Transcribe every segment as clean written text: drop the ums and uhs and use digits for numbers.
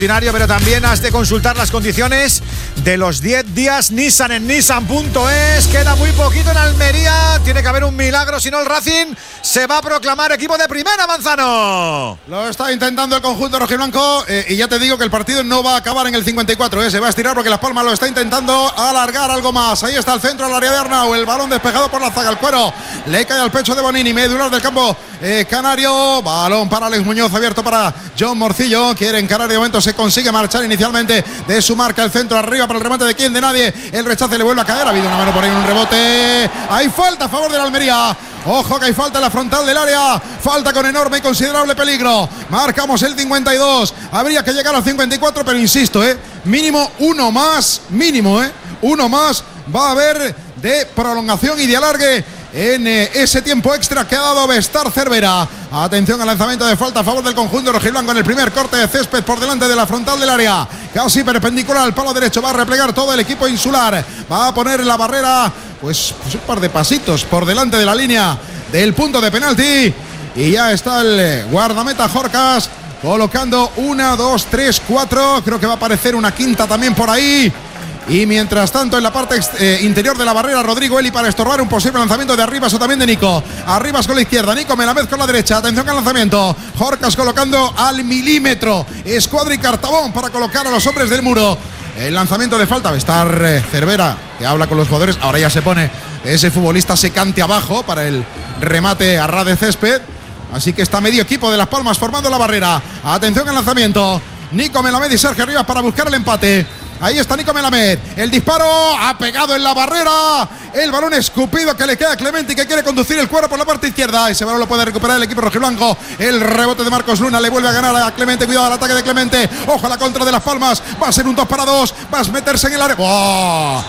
Pero también has de consultar las condiciones de los 10 días Nissan en Nissan.es. Queda muy poquito en Almería. Tiene que haber un milagro, si no el Racing se va a proclamar equipo de primera, Manzano. Lo está intentando el conjunto rojiblanco y ya te digo que el partido no va a acabar en el 54. Se va a estirar porque Las Palmas lo está intentando alargar algo más. Ahí está el centro al área de Arnau. El balón despejado por la zaga. El cuero le cae al pecho de Bonini. Medular del campo canario. Balón para Alex Muñoz, abierto para John Morcillo. Quiere encarar de momento. Se consigue marchar inicialmente de su marca. El centro arriba para el remate de quién, de nadie. El rechace le vuelve a caer. Ha habido una mano por ahí, un rebote. Hay falta a favor de la Almería. Ojo que hay falta en la frontal del área. Falta con enorme y considerable peligro. Marcamos el 52. Habría que llegar al 54, pero insisto, mínimo uno más. Mínimo, uno más va a haber de prolongación y de alargue en ese tiempo extra que ha dado Bestar Cervera. Atención al lanzamiento de falta a favor del conjunto rojiblanco en el primer corte de césped por delante de la frontal del área, casi perpendicular al palo derecho. Va a replegar todo el equipo insular, va a poner la barrera pues un par de pasitos por delante de la línea del punto de penalti, y ya está el guardameta Jorcas colocando 1, 2, 3, 4, creo que va a aparecer una quinta también por ahí. Y mientras tanto en la parte interior de la barrera, Rodrigo Eli para estorbar un posible lanzamiento de Arribas o también de Nico. Arribas con la izquierda, Nico Melamed con la derecha. Atención al lanzamiento, Jorcas colocando al milímetro Escuadra y Cartabón para colocar a los hombres del muro. El lanzamiento de falta, Bestar Cervera, que habla con los jugadores. Ahora ya se pone ese futbolista secante abajo para el remate a ras de césped. Así que está medio equipo de Las Palmas formando la barrera. Atención al lanzamiento, Nico Melamed y Sergio Arribas para buscar el empate. Ahí está Nico Melamed, el disparo ha pegado en la barrera, el balón escupido que le queda a Clemente y que quiere conducir el cuero por la parte izquierda. Ese balón lo puede recuperar el equipo rojiblanco. El rebote de Marcos Luna le vuelve a ganar a Clemente. Cuidado al ataque de Clemente, ojo a la contra de Las Palmas. Va a ser un 2 para 2, va a meterse en el área. ¡Oh!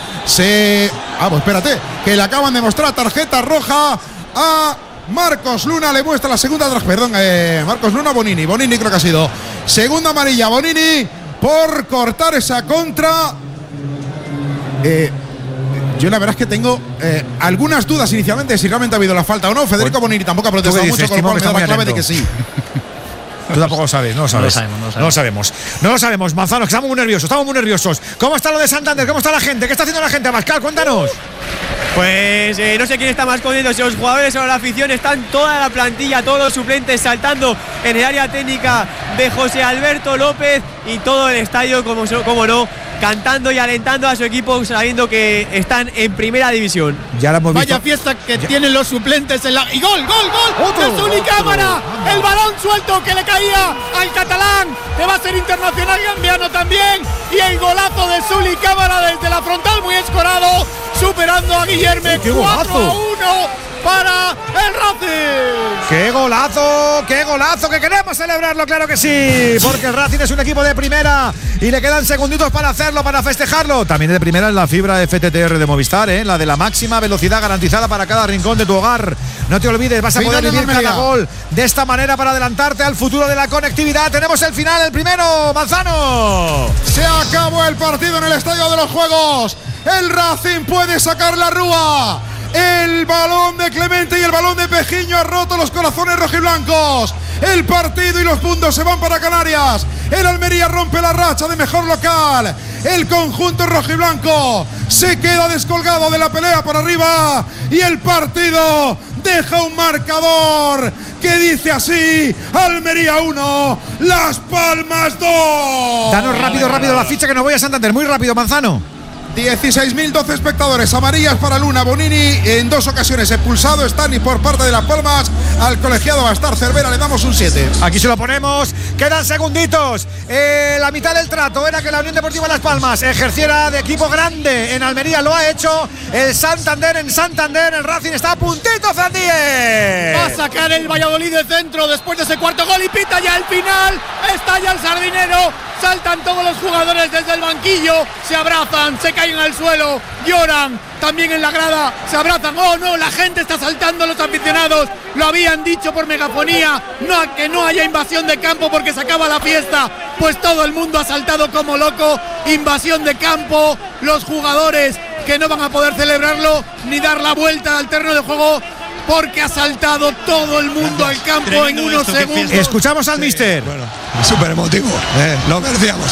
Espérate, que le acaban de mostrar tarjeta roja a Marcos Luna. Le muestra la segunda, Marcos Luna, Bonini creo que ha sido segunda amarilla, Bonini, por cortar esa contra. Yo la verdad es que tengo algunas dudas inicialmente si realmente ha habido la falta o no. Federico Bonini tampoco ha protestado mucho, con lo cual me da la clave de que sí. Tú tampoco lo sabes, no lo sabes. No lo sabemos, Manzano, que estamos muy nerviosos. ¿Cómo está lo de Santander? ¿Cómo está la gente? ¿Qué está haciendo la gente, Pascal? Cuéntanos. Pues no sé quién está más contento, si los jugadores o la afición. Están toda la plantilla, todos los suplentes saltando en el área técnica de José Alberto López, y todo el estadio, como no, cantando y alentando a su equipo, sabiendo que están en primera división. Ya la hemos visto. Vaya fiesta que tienen los suplentes en la... ¡Y gol! ¡De Zuli Cámara! El balón suelto que le caía al catalán, que va a ser internacional gambiano también, y el golazo de Zuli Cámara desde la frontal, muy escorado, superando a Guillerme. 4-1 para el Racing. ¡Qué golazo! Que queremos celebrarlo, claro que sí, porque el Racing es un equipo de primera y le quedan segunditos para hacerlo, para festejarlo. También de primera es la fibra FTTR de Movistar, la de la máxima velocidad garantizada para cada rincón de tu hogar. No te olvides, vas a poder vivir cada gol de esta manera para adelantarte al futuro de la conectividad. Tenemos el final, el primero, Manzano. Se acabó el partido en el Estadio de los Juegos. El Racing puede sacar la rúa. El balón de Clemente y el balón de Pejiño ha roto los corazones rojiblancos. El partido y los puntos se van para Canarias. El Almería rompe la racha de mejor local. El conjunto rojiblanco se queda descolgado de la pelea por arriba, y el partido deja un marcador que dice así: Almería 1, Las Palmas 2. Danos rápido la ficha, que nos voy a Santander. Muy rápido, Manzano. 16.012 espectadores, amarillas para Luna. Bonini en 2 ocasiones expulsado. Stani por parte de Las Palmas. Al colegiado Bestar Cervera le damos un 7. Aquí se lo ponemos. Quedan segunditos. La mitad del trato era que la Unión Deportiva Las Palmas ejerciera de equipo grande en Almería. Lo ha hecho el Santander en Santander. El Racing está a puntito, Zandier. Va a sacar el Valladolid de centro después de ese cuarto gol y pita ya el final. Está ya el sardinero. Saltan todos los jugadores desde el banquillo. Se abrazan, se caen al suelo, lloran. También en la grada se abrazan. ¡Oh no! La gente está saltando, los aficionados. Lo habían dicho por megafonía. No, que no haya invasión de campo porque se acaba la fiesta. Pues todo el mundo ha saltado como loco. Invasión de campo. Los jugadores que no van a poder celebrarlo ni dar la vuelta al terreno de juego porque ha saltado todo el mundo al campo en unos segundos. Escuchamos al míster. Bueno, súper emotivo, lo merecíamos.